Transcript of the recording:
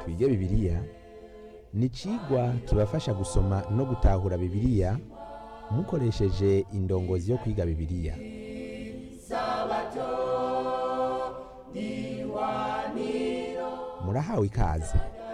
twige bibiliya ni icigwa kibafasha gusoma no gutahura bibiliya mukoresheje indongozi yo kwiga bibiliya. Murahawe ikaze.